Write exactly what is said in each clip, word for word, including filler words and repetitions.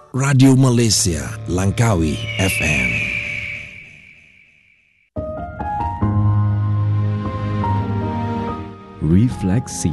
Radio Malaysia, Langkawi F M. Refleksi.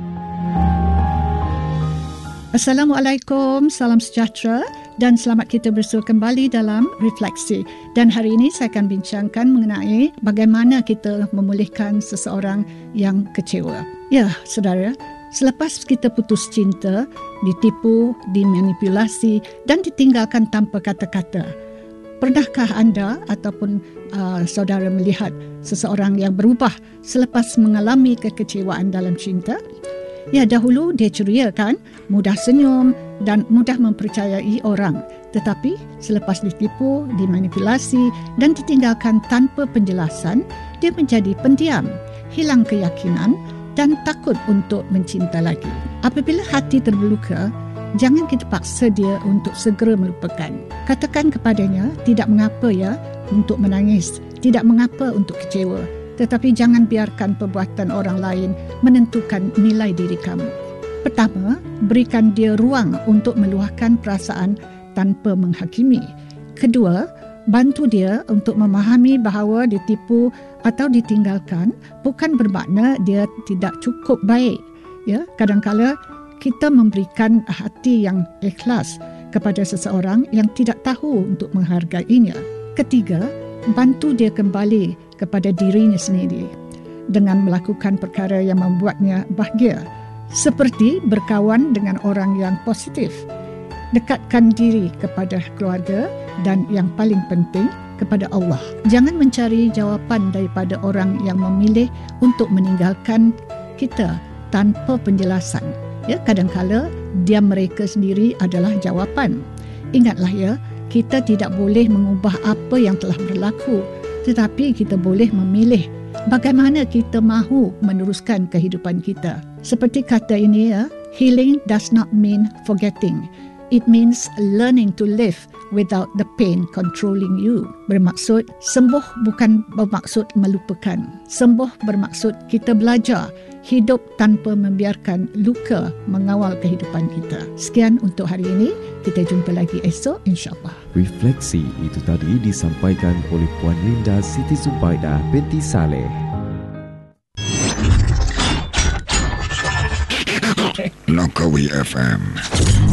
Assalamualaikum, salam sejahtera dan selamat kita bersua kembali dalam Refleksi. Dan hari ini saya akan bincangkan mengenai bagaimana kita memulihkan seseorang yang kecewa. Ya, saudara, selepas kita putus cinta, ditipu, dimanipulasi dan ditinggalkan tanpa kata-kata, pernahkah anda ataupun uh, saudara melihat seseorang yang berubah selepas mengalami kekecewaan dalam cinta? Ya, dahulu dia ceria kan, mudah senyum dan mudah mempercayai orang. Tetapi selepas ditipu, dimanipulasi dan ditinggalkan tanpa penjelasan, dia menjadi pendiam, hilang keyakinan dan takut untuk mencinta lagi. Apabila hati terluka, jangan kita paksa dia untuk segera melupakan. Katakan kepadanya, tidak mengapa ya untuk menangis, tidak mengapa untuk kecewa. Tetapi jangan biarkan perbuatan orang lain menentukan nilai diri kamu. Pertama, berikan dia ruang untuk meluahkan perasaan tanpa menghakimi. Kedua, bantu dia untuk memahami bahawa ditipu atau ditinggalkan bukan bermakna dia tidak cukup baik. Ya, kadang-kala kita memberikan hati yang ikhlas kepada seseorang yang tidak tahu untuk menghargainya. Ketiga, bantu dia kembali kepada dirinya sendiri dengan melakukan perkara yang membuatnya bahagia, seperti berkawan dengan orang yang positif, dekatkan diri kepada keluarga dan yang paling penting kepada Allah. Jangan mencari jawapan daripada orang yang memilih untuk meninggalkan kita tanpa penjelasan. Ya, kadang-kala dia mereka sendiri adalah jawapan. Ingatlah ya, kita tidak boleh mengubah apa yang telah berlaku, tetapi kita boleh memilih bagaimana kita mahu meneruskan kehidupan kita. Seperti kata ini ya, healing does not mean forgetting. It means learning to live without the pain controlling you. Bermaksud, sembuh bukan bermaksud melupakan. Sembuh bermaksud kita belajar hidup tanpa membiarkan luka mengawal kehidupan kita. Sekian untuk hari ini. Kita jumpa lagi esok insya-Allah. Refleksi itu tadi disampaikan oleh Puan Linda Siti Zubaidah binti Saleh. Langkawi F M.